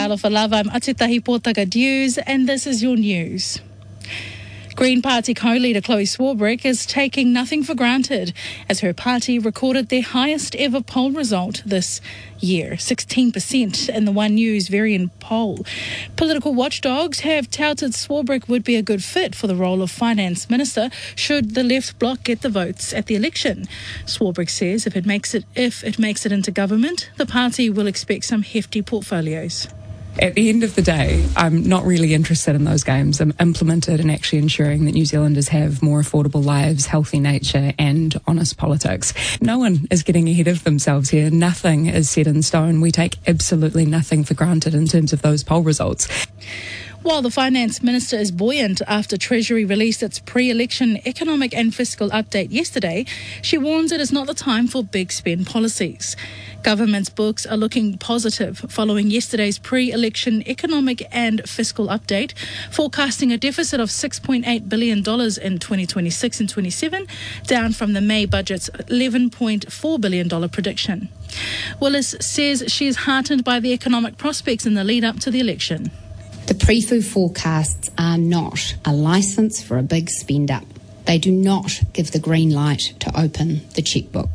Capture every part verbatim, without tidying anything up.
Alofa lava, I'm Atitahi Pōtaka News, and this is your news. Green Party co-leader Chloe Swarbrick is taking nothing for granted as her party recorded their highest ever poll result this year, sixteen percent in the One News variant poll. Political watchdogs have touted Swarbrick would be a good fit for the role of finance minister should the left bloc get the votes at the election. Swarbrick says if it makes it if it makes it into government, the party will expect some hefty portfolios. At the end of the day, I'm not really interested in those games. I'm implemented in actually ensuring that New Zealanders have more affordable lives, healthy nature and honest politics. No one is getting ahead of themselves here. Nothing is set in stone. We take absolutely nothing for granted in terms of those poll results. While the Finance Minister is buoyant after Treasury released its pre-election economic and fiscal update yesterday, she warns it is not the time for big spend policies. Government's books are looking positive following yesterday's pre-election economic and fiscal update, forecasting a deficit of six point eight billion dollars in twenty twenty-six and twenty-seven, down from the May budget's eleven point four billion dollars prediction. Willis says she is heartened by the economic prospects in the lead-up to the election. The pre-fu forecasts are not a licence for a big spend-up. They do not give the green light to open the chequebook.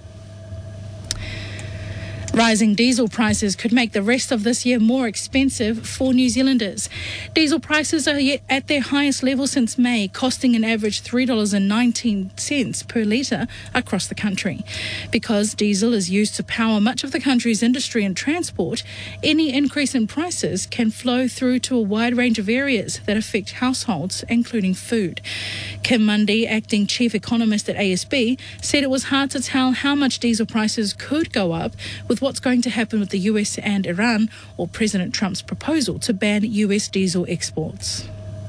Rising diesel prices could make the rest of this year more expensive for New Zealanders. Diesel prices are yet at their highest level since May, costing an average three dollars and nineteen cents per litre across the country. Because diesel is used to power much of the country's industry and transport, any increase in prices can flow through to a wide range of areas that affect households, including food. Kim Mundy, acting chief economist at A S B, said it was hard to tell how much diesel prices could go up with what's going to happen with the U S and Iran or President Trump's proposal to ban U S diesel exports.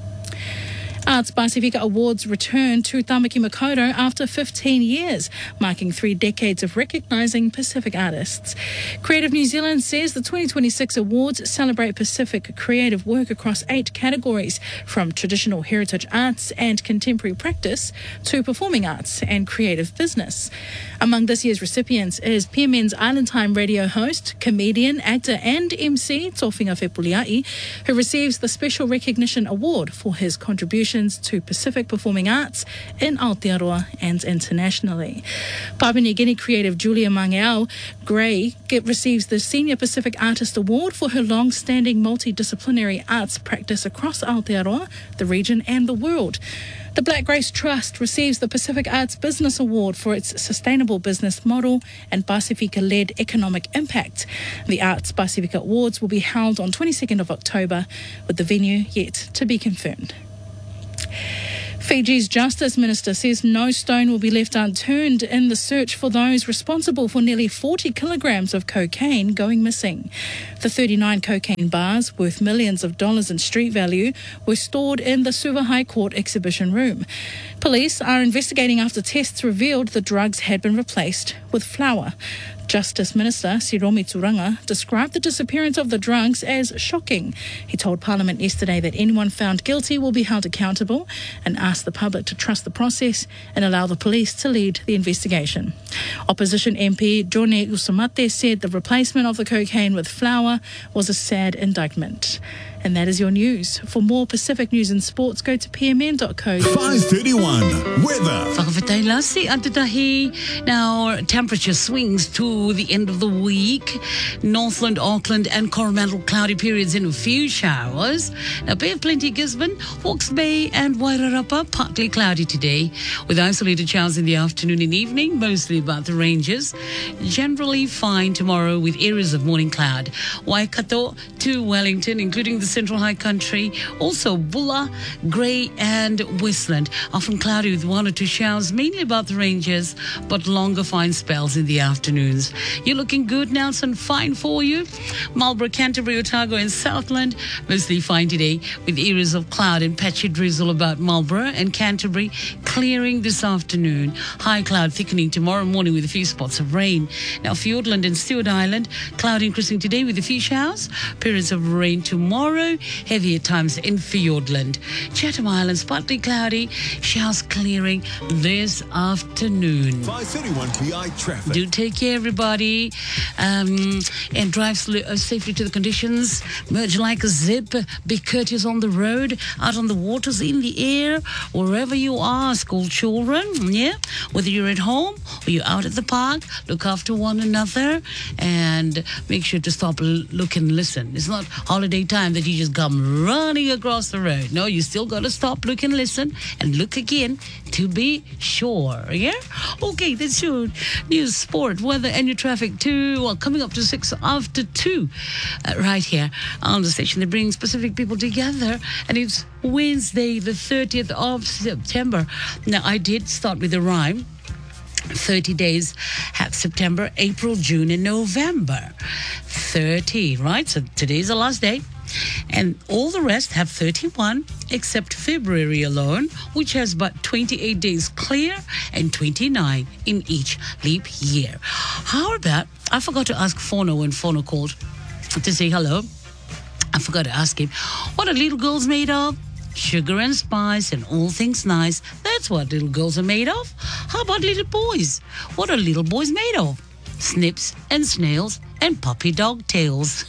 Arts Pasifika Awards return to Tamaki Makaurau after fifteen years, marking three decades of recognising Pacific artists. Creative New Zealand says the twenty twenty-six awards celebrate Pacific creative work across eight categories, from traditional heritage arts and contemporary practice to performing arts and creative business. Among this year's recipients is P M N's Island Time radio host, comedian, actor and M C Tofinga Fepuliai, who receives the Special Recognition Award for his contributions to Pacific performing arts in Aotearoa and internationally. Papua New Guinea creative Julia Mangeau Gray receives the Senior Pacific Artist Award for her long-standing multidisciplinary arts practice across Aotearoa, the region and the world. The Black Grace Trust receives the Pacific Arts Business Award for its sustainable business model and Pasifika-led economic impact. The Arts Pasifika Awards will be held on twenty-second of October, with the venue yet to be confirmed. Fiji's Justice Minister says no stone will be left unturned in the search for those responsible for nearly forty kilograms of cocaine going missing. The thirty-nine cocaine bars, worth millions of dollars in street value, were stored in the Suva High Court exhibition room. Police are investigating after tests revealed the drugs had been replaced with flour. Justice Minister Siromi Turanga described the disappearance of the drugs as shocking. He told Parliament yesterday that anyone found guilty will be held accountable and asked the public to trust the process and allow the police to lead the investigation. Opposition M P Jone Usumate said the replacement of the cocaine with flour was a sad indictment. And that is your news. For more Pacific news and sports, go to p m n dot co. five thirty-one weather. Whakawhitai lasi atutahi. Now, temperature swings to the end of the week. Northland, Auckland and Coromandel cloudy periods and a few showers. Now, Bay of Plenty, Gisborne, Hawke's Bay and Wairarapa, partly cloudy today with isolated showers in the afternoon and evening, mostly about the ranges. Generally fine tomorrow with areas of morning cloud. Waikato to Wellington, including the Central High Country, also Bulla, Grey and Westland. Often cloudy with one or two showers, mainly about the ranges, but longer fine spells in the afternoons. You're looking good, Nelson, fine for you. Marlborough, Canterbury, Otago and Southland, mostly fine today with areas of cloud and patchy drizzle about Marlborough and Canterbury, clearing this afternoon. High cloud thickening tomorrow morning with a few spots of rain. Now, Fiordland and Stewart Island, cloud increasing today with a few showers, periods of rain tomorrow. tomorrow, heavier times in Fiordland. Chatham Islands, partly cloudy, showers clearing this afternoon. five thirty-one P I traffic. Do take care, everybody, um, and drive sl- uh, safely to the conditions. Merge like a zip. Be courteous on the road, out on the waters, in the air, wherever you are, school children. Yeah, whether you're at home or you're out at the park, look after one another and make sure to stop, l- look and listen. It's not holiday time that you just come running across the road. No, you still got to stop, look and listen, and look again to be sure. Yeah. Okay, that's your news, sport, weather, and your traffic too. Well, coming up to six after two, uh, right here on the station that brings Pacific people together, and it's Wednesday, the thirtieth of September. Now, I did start with a rhyme. thirty days have September, April, June, and November. thirty, right? So today's the last day. And all the rest have thirty-one, except February alone, which has but twenty-eight days clear and twenty-nine in each leap year. How about, I forgot to ask Fono when Fono called to say hello. I forgot to ask him, what are little girls made of? Sugar and spice and all things nice. That's what little girls are made of. How about little boys? What are little boys made of? Snips and snails and puppy dog tails.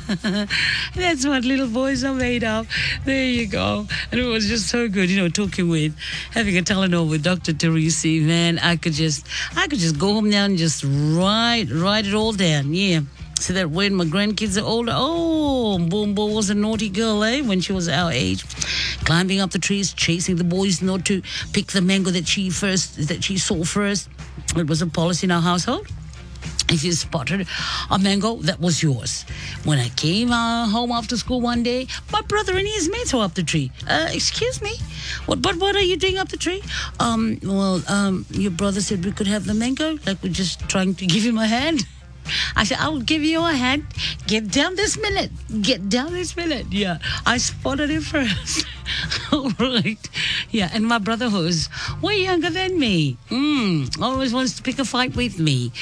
That's what little boys are made of. There you go. And it was just so good, you know, talking with, having a Tylenol with Doctor Teresi. Man, I could just, I could just go home now and just write, write it all down. Yeah. So that when my grandkids are older, oh, Boom Boom was a naughty girl, eh? When she was our age, climbing up the trees, chasing the boys not to pick the mango that she first, that she saw first. It was a policy in our household. If you spotted a mango, that was yours. When I came uh, home after school one day, my brother and his mates were up the tree. Uh, excuse me? What, but what are you doing up the tree? Um, well, um, your brother said we could have the mango, like we're just trying to give him a hand. I said, I will give you a hand. Get down this minute. Get down this minute. Yeah, I spotted it first. All right. Yeah, and my brother who's way younger than me. Mm, always wants to pick a fight with me.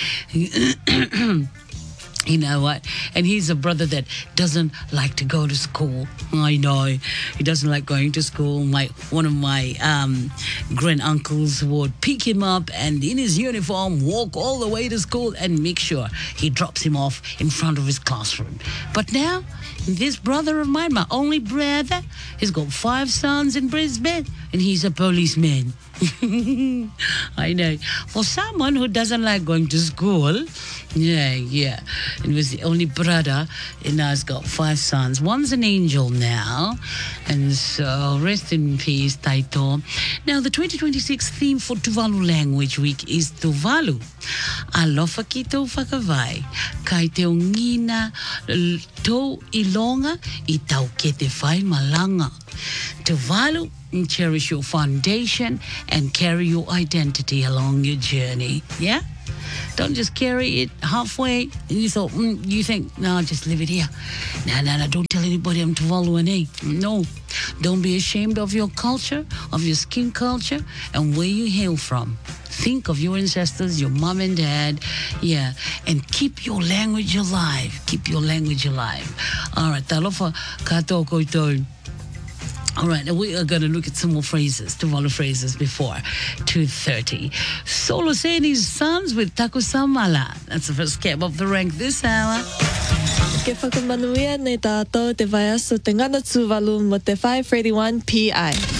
You know what? And he's a brother that doesn't like to go to school. I know. He doesn't like going to school. My One of my um, grand uncles would pick him up and in his uniform walk all the way to school and make sure he drops him off in front of his classroom. But now, this brother of mine, my only brother, he's got five sons in Brisbane and he's a policeman. I know. For someone who doesn't like going to school, yeah, yeah. And was the only brother, and now he's got five sons. One's an angel now, and so rest in peace, Taito. Now, the twenty twenty-six theme for Tuvalu Language Week is Tuvalu. Alofa ki tau whakawai, kai te ngina tau ilonga I tau ke te whai malanga. Tuvalu, cherish your foundation and carry your identity along your journey. Yeah? Don't just carry it halfway and you thought, mm, you think, no, I'll just leave it here. No, no, no, don't tell anybody I'm Tuvaluan. No. Don't be ashamed of your culture, of your skin culture, and where you hail from. Think of your ancestors, your mom and dad, yeah, and keep your language alive. Keep your language alive. All right, talofa kato koutou. All right, now we are going to look at some more phrases, Tuvalu phrases before two thirty. Solo Seni's Sons with Taku Samala. That's the first cab of the rank this hour. Ke whakamanuia nei tātou te vai aso te ngana Tuvalu mo te five thirty-one P I.